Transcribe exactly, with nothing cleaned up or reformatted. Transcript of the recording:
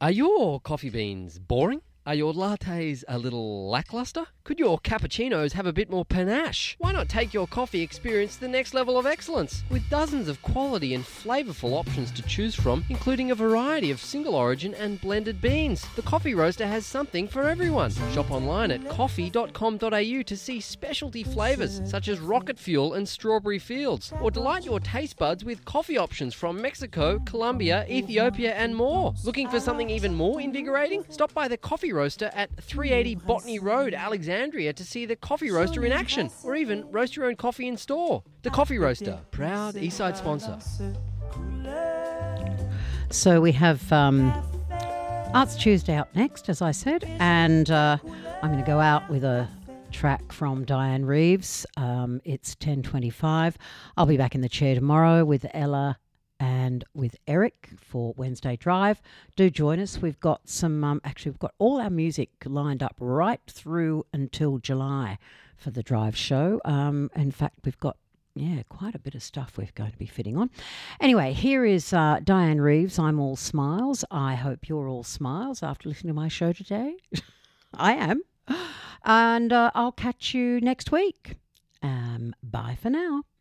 Are your coffee beans boring? Are your lattes a little lackluster? Could your cappuccinos have a bit more panache? Why not take your coffee experience to the next level of excellence? With dozens of quality and flavourful options to choose from, including a variety of single origin and blended beans, the Coffee Roaster has something for everyone. Shop online at coffee dot com dot a u to see specialty flavours such as Rocket Fuel and Strawberry Fields, or delight your taste buds with coffee options from Mexico, Colombia, Ethiopia and more. Looking for something even more invigorating? Stop by the Coffee Roaster at three eighty Botany Road, Alexandria, to see the Coffee Roaster in action, or even roast your own coffee in store. The Coffee Roaster, proud Eastside sponsor. So we have um, Arts Tuesday up next, as I said, and uh, I'm going to go out with a track from Diane Reeves. Um, it's ten twenty-five. I'll be back in the chair tomorrow with Ella and with Eric for Wednesday Drive. Do join us. We've got some, um, actually we've got all our music lined up right through until July for the Drive show. Um, in fact, we've got, yeah, quite a bit of stuff we're going to be fitting on. Anyway, here is uh, Diane Reeves, I'm All Smiles. I hope you're all smiles after listening to my show today. I am. And uh, I'll catch you next week. Um, bye for now.